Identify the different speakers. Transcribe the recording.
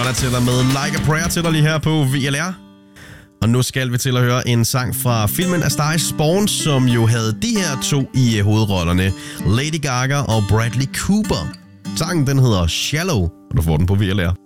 Speaker 1: Donatella med Like a Prayer til dig lige her på VLR. Og nu skal vi til at høre en sang fra filmen A Star is Born, som jo havde de her to i hovedrollerne. Lady Gaga og Bradley Cooper. Sangen den hedder Shallow, og du får den på VLR.